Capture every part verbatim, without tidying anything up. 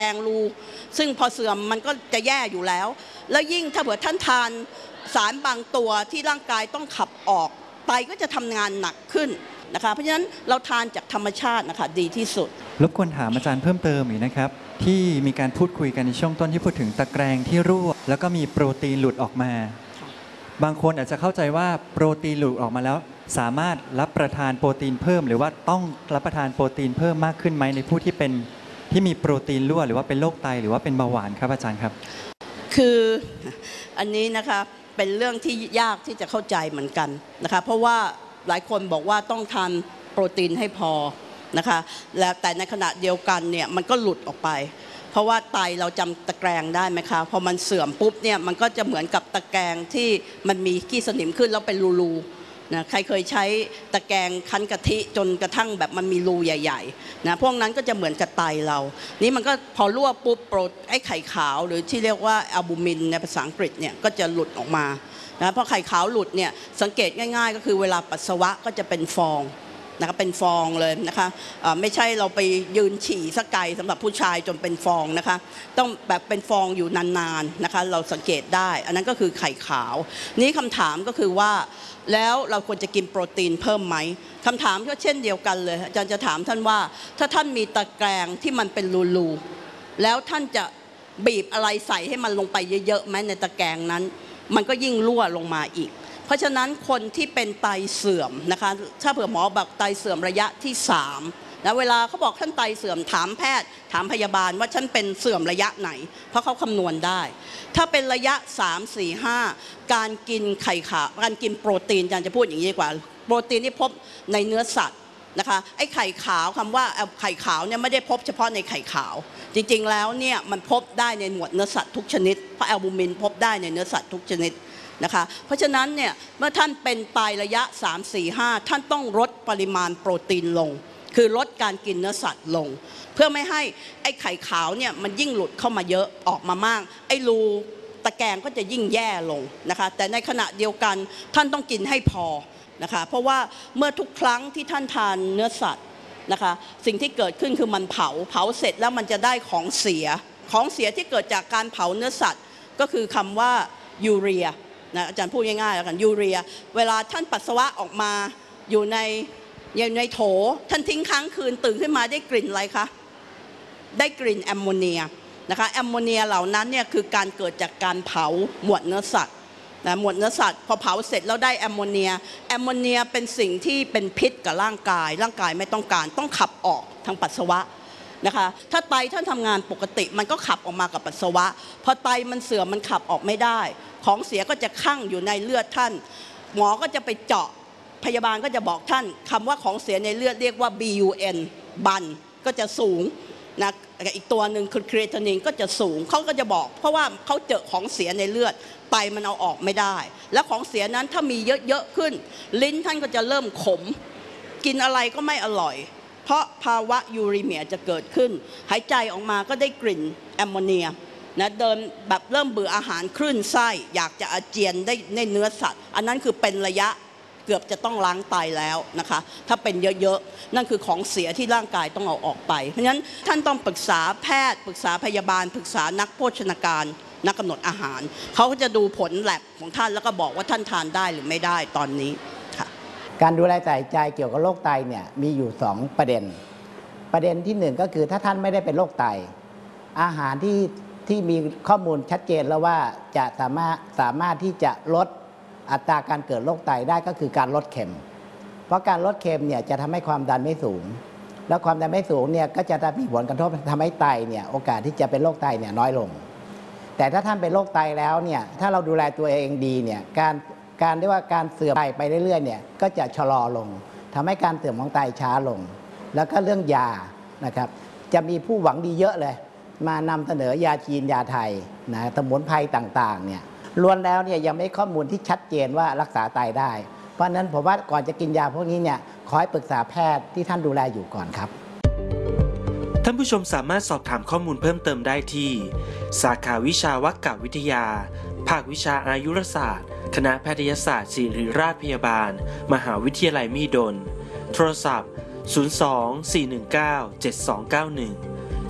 แดงรูซึ่งพอเสื่อมมันก็จะแย่อยู่แล้วแล้วยิ่งถ้าเผื่อท่านทานสารบางตัวที่ร่างกายต้องขับออกไตก็จะทำงานหนักขึ้นนะคะเพราะฉะนั้นเราทานจากธรรมชาตินะคะดีที่สุดรบกวนถามอาจารย์เพิ่มเติมอีกนะครับที่มีการพูดคุยกันในช่วงต้นที่พูดถึงตะแกรงที่รั่วแล้วก็มีโปรตีนหลุดออกมาบางคนอาจจะเข้าใจว่าโปรตีนหลุดออกมาแล้วสามารถรับประทานโปรตีนเพิ่มหรือว่าต้องรับประทานโปรตีนเพิ่มมากขึ้นไหมในผู้ที่เป็นที่มีโปรตีนรั่วหรือว่าเป็นโรคไตหรือว่าเป็นเบาหวานครับอาจารย์ครับคืออันนี้นะคะเป็นเรื่องที่ยากที่จะเข้าใจเหมือนกันนะคะเพราะว่าหลายคนบอกว่าต้องทานโปรตีนให้พอนะคะแล้วแต่ในขณะเดียวกันเนี่ยมันก็หลุดออกไปเพราะว่าไตเราจำตะแกรงได้ไหมคะพอมันเสื่อมปุ๊บเนี่ยมันก็จะเหมือนกับตะแกรงที่มันมีขี้สนิมขึ้นแล้วเป็นรูๆนะใครเคยใช้ตะแกรงคั้นกะทิจนกระทั่งแบบมันมีรูใหญ่ๆนะพวกนั้นก็จะเหมือนกับไตเรานี่มันก็พอรั่วปุ๊บโปรไอ้ไข่ขาวหรือที่เรียกว่าแอลบูมินในภาษาอังกฤษเนี่ยก็จะหลุดออกมานะพอไข่ขาวหลุดเนี่ยสังเกตง่ายๆก็คือเวลาปัสสาวะก็จะเป็นฟองนะคะเป็นฟองเลยนะคะไม่ใช่เราไปยืนฉี่สักไกลสำหรับผู้ชายจนเป็นฟองนะคะต้องแบบเป็นฟองอยู่นานๆนะคะเราสังเกตได้อันนั้นก็คือไข่ขาวนี้คำถามก็คือว่าแล้วเราควรจะกินโปรตีนเพิ่มไหมคำถามก็เช่นเดียวกันเลยอาจารย์จะถามท่านว่าถ้าท่านมีตะแกรงที่มันเป็นรูๆแล้วท่านจะบีบอะไรใส่ให้มันลงไปเยอะๆไหมในตะแกรงนั้นมันก็ยิ่งรั่วลงมาอีกเพราะฉะนั้นคนที่เป็นไตเสื่อมนะคะถ้าเผื่อหมอบอกไตเสื่อมระยะที่สามนะเวลาเขาบอกท่านไตเสื่อมถามแพทย์ถามพยาบาลว่าฉันเป็นเสื่อมระยะไหนเพราะเขาคำนวณได้ถ้าเป็นระยะสาม สี่ ห้าการกินไข่ขาวการกินโปรตีนอาจารย์จะพูดอย่างนี้ดีกว่าโปรตีนที่พบในเนื้อสัตว์นะคะไอ้ไข่ขาวคำว่าไข่ขาวเนี่ยไม่ได้พบเฉพาะในไข่ขาวจริงๆแล้วเนี่ยมันพบได้ในหมวดเนื้อสัตว์ทุกชนิดเพราะแอลบูมินพบได้ในเนื้อสัตว์ทุกชนิดนะคะเพราะฉะนั้นเนี่ยเมื่อท่านเป็นไตระยะสาม สี่ ห้าท่านต้องลดปริมาณโปรตีนลงคือลดการกินเนื้อสัตว์ลงเพื่อไม่ให้ไอ้ไข่ขาวเนี่ยมันยิ่งหลุดเข้ามาเยอะออกมามากไอ้รูตะแกรงก็จะยิ่งแย่ลงนะคะแต่ในขณะเดียวกันท่านต้องกินให้พอนะคะเพราะว่าเมื่อทุกครั้งที่ท่านทานเนื้อสัตว์นะคะสิ่งที่เกิดขึ้นคือมันเผาเผาเสร็จแล้วมันจะได้ของเสียของเสียที่เกิดจากการเผาเนื้อสัตว์ก็คือคำว่ายูเรียนะอาจารย์พูดง่ายๆแล้วกันยูเรียเวลาท่านปัสสาวะออกมาอยู่ในอยู่ในโถท่านทิ้งค้างคืนตื่นขึ้นมาได้กลิ่นอะไรคะได้กลิ่นแอมโมเนียนะคะแอมโมเนียเหล่านั้นเนี่ยคือการเกิดจากการเผาหมวดเนื้อสัตว์นะหมวดเนื้อสัตว์พอเผาเสร็จแล้วได้แอมโมเนียแอมโมเนียเป็นสิ่งที่เป็นพิษกับร่างกายร่างกายไม่ต้องการต้องขับออกทางปัสสาวะนะคะถ้าไตท่านทำงานปกติมันก็ขับออกมากับปัสสาวะพอไตมันเสื่อมมันขับออกไม่ได้ของเสียก็จะคั่งอยู่ในเลือดท่านหมอก็จะไปเจาะพยาบาลก็จะบอกท่านคำว่าของเสียในเลือดเรียกว่า บี ยู เอ็น บันก็จะสูงนะอีกตัวหนึ่งคือครีเอทินินก็จะสูงเขาก็จะบอกเพราะว่าเขาเจอของเสียในเลือดไตมันเอาออกไม่ได้และของเสียนั้นถ้ามีเยอะๆขึ้นลิ้นท่านก็จะเริ่มขมกินอะไรก็ไม่อร่อยเพราะภาวะยูรีเมียจะเกิดขึ้นหายใจออกมาก็ได้กลิ่นแอมโมเนียนะเดินแบบเริ่มเบื่ออาหารคลื่นไส้อยากจะอาเจียนได้ในเนื้อสัตว์อันนั้นคือเป็นระยะเกือบจะต้องล้างไตแล้วนะคะถ้าเป็นเยอะๆนั่นคือของเสียที่ร่างกายต้องเอาออกไปเพราะฉะนั้นท่านต้องปรึกษาแพทย์ปรึกษาพยาบาลปรึกษานักโภชนาการนักกำหนดอาหารเขาก็จะดูผลแลบของท่านแล้วก็บอกว่าท่านทานได้หรือไม่ได้ตอนนี้ค่ะการดูแลใส่ใจเกี่ยวกับโรคไตเนี่ยมีอยู่สองประเด็นประเด็นที่หนึ่งก็คือถ้าท่านไม่ได้เป็นโรคไตอาหารที่ที่มีข้อมูลชัดเจนแล้วว่าจะสามารถสามารถที่จะลดอัตราการเกิดโรคไตได้ก็คือการลดเค็มเพราะการลดเค็มเนี่ยจะทำให้ความดันไม่สูงแล้วความดันไม่สูงเนี่ยก็จะมีผลกระทบทำให้ไตเนี่ยโอกาสที่จะเป็นโรคไตเนี่ยน้อยลงแต่ถ้าท่านเป็นโรคไตแล้วเนี่ยถ้าเราดูแลตัวเองดีเนี่ยการการเรียกว่าการเสื่อมไตไปเรื่อยๆเนี่ยก็จะชะลอลงทำให้การเสื่อมของไตช้าลงแล้วก็เรื่องยานะครับจะมีผู้หวังดีเยอะเลยมานำเสนอยาจีนยาไทยนะสมุนไพรต่างๆเนี่ยล้วนแล้วเนี่ยยังไม่ข้อมูลที่ชัดเจนว่ารักษาไตได้เพราะฉะนั้นผมว่าก่อนจะกินยาพวกนี้เนี่ยขอให้ปรึกษาแพทย์ที่ท่านดูแลอยู่ก่อนครับท่านผู้ชมสามารถสอบถามข้อมูลเพิ่มเติมได้ที่สาขาวิชาวัควิทยาภาควิชาอายุรศาสตร์คณะแพทยศาสตร์ศิริราชพยาบาลมหาวิทยาลัยมหิดลโทรศัพท์ศูนย์ สอง สี่ หนึ่ง เก้า เจ็ด สอง เก้า หนึ่ง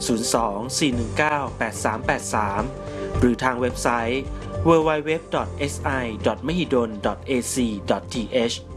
ศูนย์ สอง สี่ หนึ่ง เก้า แปด สาม แปด สาม หรือทางเว็บไซต์ ดับเบิลยู ดับเบิลยู ดับเบิลยู ดอท เอส ไอ ดอท มหิดล ดอท เอ ซี ดอท ที เอช